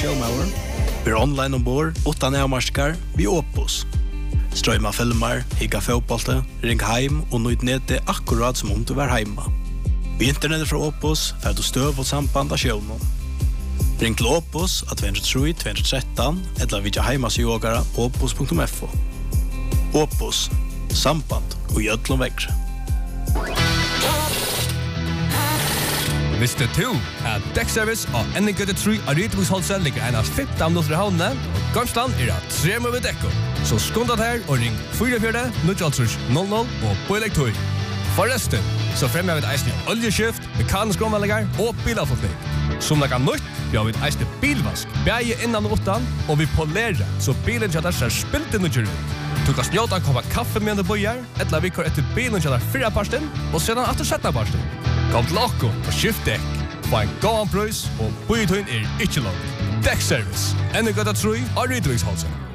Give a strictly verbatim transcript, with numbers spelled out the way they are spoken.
showmauer. Vi er online ombord, utan avmarskar, vi Opus. Strøyma filmer, higga fotbollte, ring heim og nøyd nede akkurat som om du var heima. Vi internettet fra Opus, fer du støv og samband av sjøvnen. Ring til Opus av två tre tre två ett tre eller vidja heimasjågara opus punktum f o. Opus, samband og gjødlom vekre. Visste du at dekkservice og N G tre av Rydebosholset ligger en av femten minutter i havnene, og Gamsland er av tre med dekko. Så skundat her og ring fire fire null null null og på elektor. Forresten, så fremmer vi et eisende oljeskift, mekanisk omvallinger og bilavfotning. Som det kan nytt, vi har vi et eisende bilvask, beie innan og utan, og vi polerer, så bilen kjadar ser spilt inn og kjør ut. Du kan snjåta en koppa kaffe med du bøyer, eller vi kår etter bilen kjadar fyrra parsten, og sedan atter setta parsten. Kom til okko og skift dekk. Få en gåan prøys, og bøyetøyen er ikke lov. Dekkservice. Enne gøtta tru av Rydviksholsen.